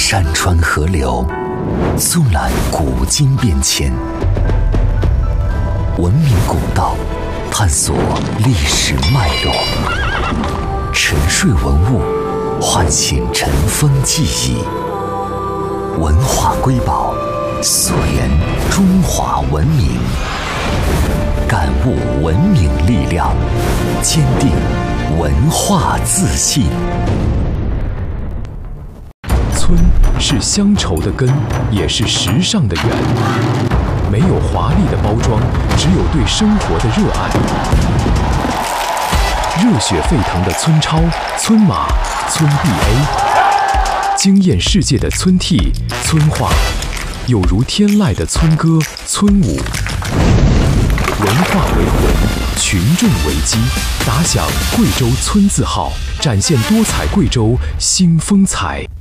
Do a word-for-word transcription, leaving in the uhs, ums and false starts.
山川河流，纵览古今变迁，文明古道，探索历史脉络，沉睡文物，唤醒尘封记忆，文化瑰宝，溯源中华文明，感悟文明力量，坚定文化自信。 村是乡愁的根，也是时尚的源。没有华丽的包装，只有对生活的热爱。热血沸腾的村超、村马、村 B A， 惊艳世界的村 T、村话，有如天籁的村歌、村舞。文化为魂，群众为基，打响贵州村字号，展现多彩贵州新风采。